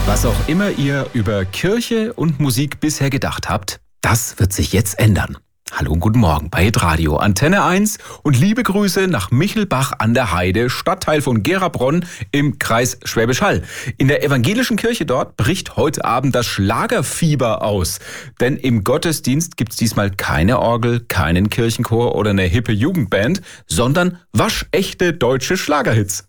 Was auch immer ihr über Kirche und Musik bisher gedacht habt, das wird sich jetzt ändern. Hallo und guten Morgen bei hitradio Antenne 1 und liebe Grüße nach Michelbach an der Heide, Stadtteil von Gerabronn im Kreis Schwäbisch Hall. In der evangelischen Kirche dort bricht heute Abend das Schlagerfieber aus. Denn im Gottesdienst gibt's diesmal keine Orgel, keinen Kirchenchor oder eine hippe Jugendband, sondern waschechte deutsche Schlagerhits.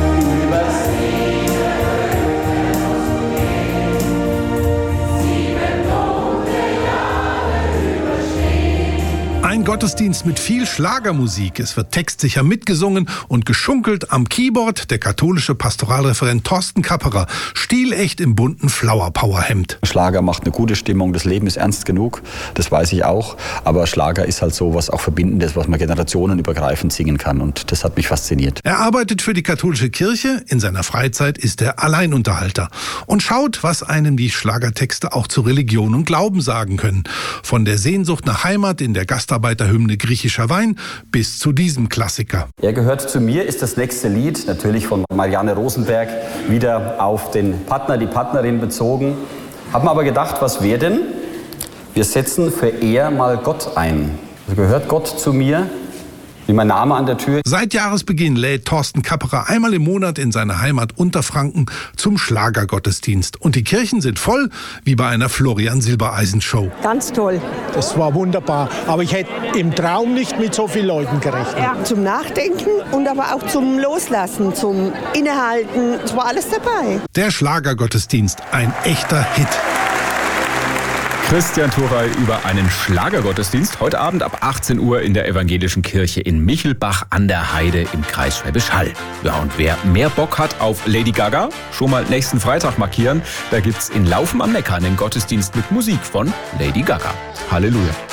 Ein Gottesdienst mit viel Schlagermusik. Es wird textsicher mitgesungen und geschunkelt am Keyboard der katholische Pastoralreferent Thorsten Kapperer, stilecht im bunten Flower-Power-Hemd. Schlager macht eine gute Stimmung, das Leben ist ernst genug, das weiß ich auch. Aber Schlager ist halt so was auch Verbindendes, was man generationenübergreifend singen kann und das hat mich fasziniert. Er arbeitet für die katholische Kirche, in seiner Freizeit ist er Alleinunterhalter und schaut, was einem die Schlagertexte auch zu Religion und Glauben sagen können. Von der Sehnsucht nach Heimat in der Gastarbeiterhymne Griechischer Wein bis zu diesem Klassiker. Er gehört zu mir ist das nächste Lied, natürlich von Marianne Rosenberg, wieder auf den Partner, die Partnerin bezogen. Haben aber gedacht, was wäre denn? Wir setzen für er mal Gott ein. Also gehört Gott zu mir, wie mein Name an der Tür. Seit Jahresbeginn lädt Thorsten Kapperer einmal im Monat in seiner Heimat Unterfranken zum Schlagergottesdienst. Und die Kirchen sind voll, wie bei einer Florian-Silbereisen-Show. Ganz toll. Das war wunderbar. Aber ich hätte im Traum nicht mit so vielen Leuten gerechnet. Ja, zum Nachdenken und aber auch zum Loslassen, zum Innehalten. Es war alles dabei. Der Schlagergottesdienst, ein echter Hit. Christian Thuray über einen Schlagergottesdienst heute Abend ab 18 Uhr in der evangelischen Kirche in Michelbach an der Heide im Kreis Schwäbisch Hall. Ja, und wer mehr Bock hat auf Lady Gaga, schon mal nächsten Freitag markieren. Da gibt's in Laufen am Neckar einen Gottesdienst mit Musik von Lady Gaga. Halleluja.